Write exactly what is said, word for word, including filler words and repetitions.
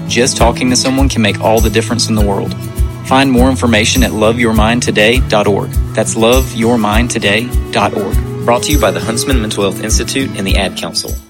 Just talking to someone can make all the difference in the world. Find more information at love your mind today dot org. That's love your mind today dot org. Brought to you by the Huntsman Mental Health Institute and the Ad Council.